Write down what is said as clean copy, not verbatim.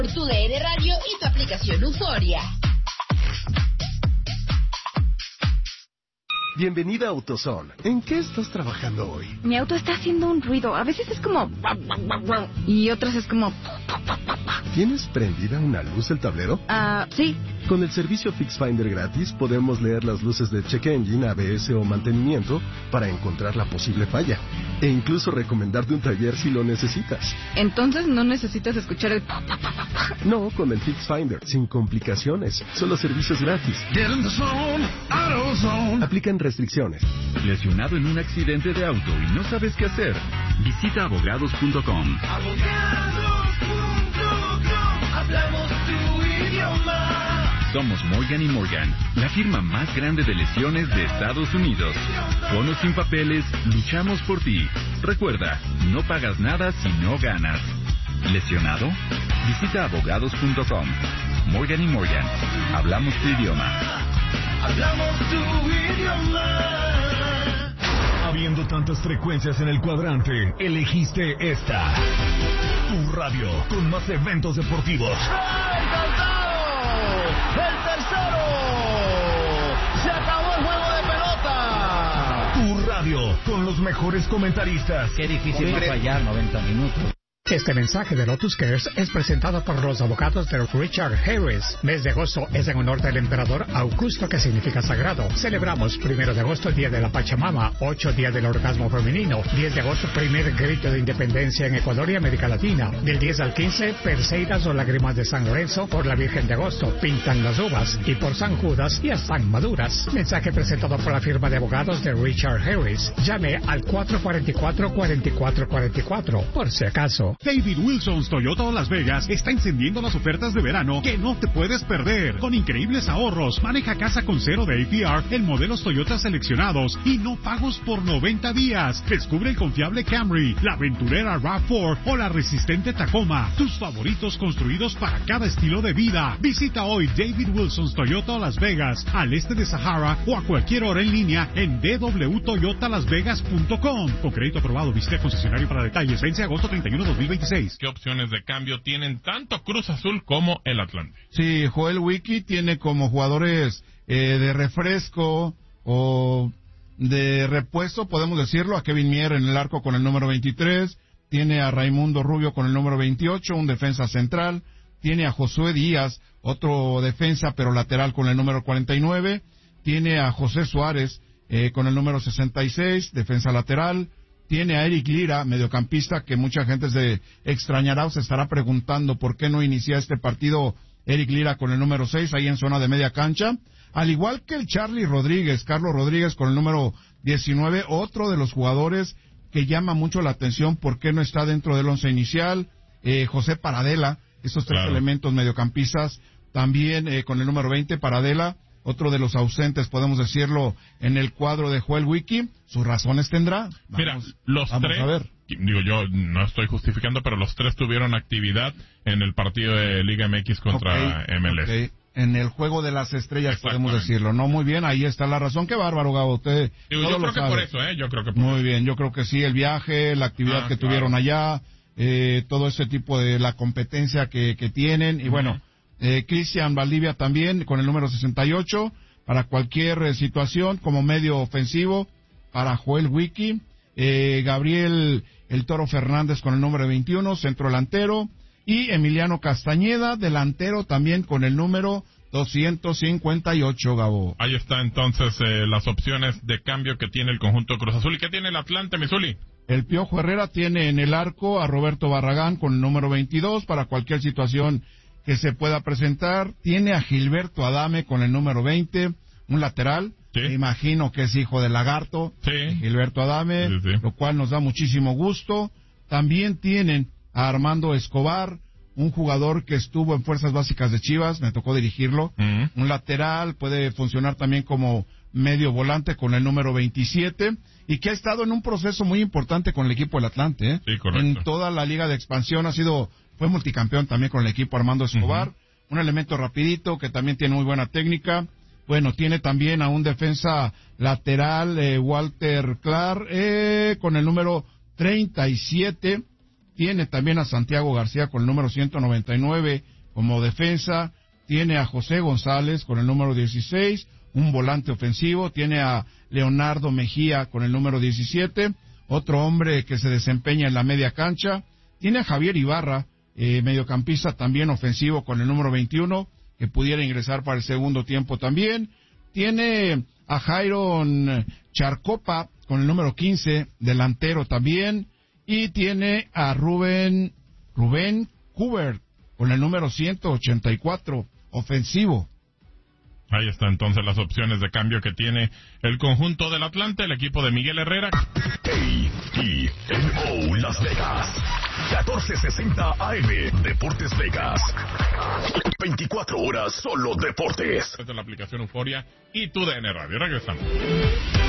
por tu DN Radio y tu aplicación Euforia. Bienvenida a AutoZone. ¿En qué estás trabajando hoy? Mi auto está haciendo un ruido. A veces es como... y otras es como... ¿Tienes prendida una luz el tablero? Sí. Con el servicio FixFinder gratis podemos leer las luces de check engine, ABS o mantenimiento para encontrar la posible falla. E incluso recomendarte un taller si lo necesitas. Entonces no necesitas escuchar el... No, con el FixFinder, sin complicaciones. Solo servicios gratis. Get in the zone, AutoZone. Aplican restricciones. ¿Lesionado en un accidente de auto y no sabes qué hacer? Visita abogados.com. Hablamos tu idioma. Somos Morgan & Morgan, la firma más grande de lesiones de Estados Unidos. Con o sin papeles, luchamos por ti. Recuerda, no pagas nada si no ganas. ¿Lesionado? Visita abogados.com. Morgan & Morgan, hablamos tu idioma. Hablamos tu idioma. Habiendo tantas frecuencias en el cuadrante, elegiste esta. Tu radio con más eventos deportivos. ¡El tercero! ¡Se acabó el juego de pelota! Tu radio con los mejores comentaristas. Qué difícil es fallar 90 minutos. Este mensaje de Lotus Cares es presentado por los abogados de Richard Harris. Mes de agosto es en honor del emperador Augusto, que significa sagrado. Celebramos 1 de agosto, Día de la Pachamama, 8 Día del Orgasmo Femenino, 10 de agosto, primer grito de independencia en Ecuador y América Latina. Del 10 al 15, Perseidas o lágrimas de San Lorenzo por la Virgen de Agosto, pintan las uvas, y por San Judas ya están maduras. Mensaje presentado por la firma de abogados de Richard Harris. Llame al 444-4444, por si acaso. David Wilson's Toyota Las Vegas está encendiendo las ofertas de verano que no te puedes perder. Con increíbles ahorros, maneja casa con cero de APR en modelos Toyota seleccionados y no pagos por 90 días. Descubre el confiable Camry, la aventurera RAV4 o la resistente Tacoma. Tus favoritos construidos para cada estilo de vida. Visita hoy David Wilson's Toyota Las Vegas, al este de Sahara, o a cualquier hora en línea en www.toyotalasvegas.com. Con crédito aprobado, visita concesionario para detalles. Vence agosto 31, 2026. ¿Qué opciones de cambio tienen tanto Cruz Azul como el Atlante? Sí, Joel Wiki tiene como jugadores de refresco o de repuesto, podemos decirlo, a Kevin Mier en el arco con el número 23, tiene a Raimundo Rubio con el número 28, un defensa central, tiene a Josué Díaz, otro defensa pero lateral con el número 49, tiene a José Suárez con el número 66, defensa lateral, tiene a Eric Lira, mediocampista, que mucha gente se extrañará o se estará preguntando por qué no inicia este partido Eric Lira con el número 6, ahí en zona de media cancha. Al igual que el Carlos Rodríguez con el número 19, otro de los jugadores que llama mucho la atención, por qué no está dentro del once inicial. José Paradela, esos tres elementos mediocampistas, también con el número 20, Paradela, otro de los ausentes, podemos decirlo, en el cuadro de Joel Wiki. Sus razones tendrá. Mira, los tres, a ver. Digo, yo no estoy justificando, pero los tres tuvieron actividad en el partido de Liga MX contra MLS. Okay. En el juego de las estrellas, podemos decirlo. No, muy bien, ahí está la razón. Qué bárbaro, Gabo. Usted yo creo que por eso, yo creo que por muy bien, yo creo que sí, el viaje, la actividad que tuvieron allá, todo ese tipo de la competencia que tienen, y bueno, Cristian Valdivia también con el número 68 para cualquier situación como medio ofensivo para Joel Wiki, Gabriel El Toro Fernández con el número 21, centro delantero, y Emiliano Castañeda, delantero también con el número 258, Gabo. Ahí está entonces las opciones de cambio que tiene el conjunto Cruz Azul. ¿Y qué tiene el Atlante, Misuli? El Piojo Herrera tiene en el arco a Roberto Barragán con el número 22 para cualquier situación que se pueda presentar. Tiene a Gilberto Adame con el número 20, un lateral. Sí. Me imagino que es hijo de Lagarto, Gilberto Adame, lo cual nos da muchísimo gusto. También tienen a Armando Escobar, un jugador que estuvo en Fuerzas Básicas de Chivas, me tocó dirigirlo, un lateral, puede funcionar también como medio volante con el número 27, y que ha estado en un proceso muy importante con el equipo del Atlante, Sí, correcto. En toda la liga de expansión fue multicampeón también con el equipo Armando Escobar, un elemento rapidito que también tiene muy buena técnica. Bueno, tiene también a un defensa lateral, Walter Clark, con el número 37. Tiene también a Santiago García con el número 199 como defensa. Tiene a José González con el número 16, un volante ofensivo. Tiene a Leonardo Mejía con el número 17, otro hombre que se desempeña en la media cancha. Tiene a Javier Ibarra, mediocampista también ofensivo con el número 21, que pudiera ingresar para el segundo tiempo también. Tiene a Jairon Charcopa con el número 15, delantero también. Y tiene a Rubén Kubert con el número 184, ofensivo. Ahí está entonces las opciones de cambio que tiene el conjunto del Atlante, el equipo de Miguel Herrera. KTMO Las Vegas, 1460 AM, Deportes Vegas. 24 horas solo deportes. Desde la aplicación Euforia y TUDN Radio. Regresamos.